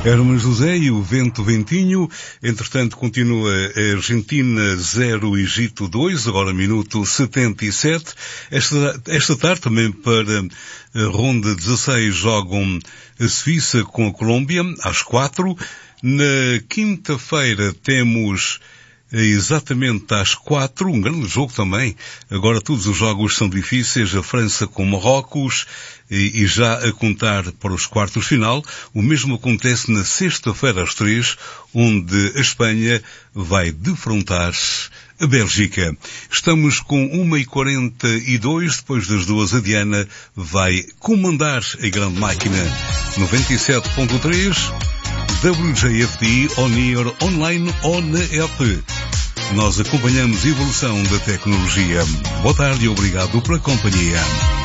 Herman José e o Vento Ventinho. Entretanto, continua a Argentina 0, Egito 2, agora minuto 77. Esta tarde, também para a ronda 16, jogam a Suíça com a Colômbia, às 4. Na quinta-feira temos exatamente às 4, um grande jogo também. Agora todos os jogos são difíceis, a França com Marrocos, e já a contar para os quartos de final. O mesmo acontece na sexta-feira às 3, onde a Espanha vai defrontar a Bélgica. Estamos com 1h42, depois das 2 a Diana vai comandar a grande máquina 97.3, WJFD On Air, online ou na app. Nós acompanhamos a evolução da tecnologia. Boa tarde e obrigado pela companhia.